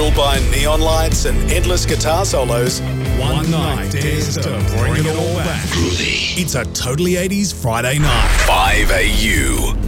Fueled by neon lights and endless guitar solos, One night dares to bring it all back. It's a Totally 80s Friday night. 5AU.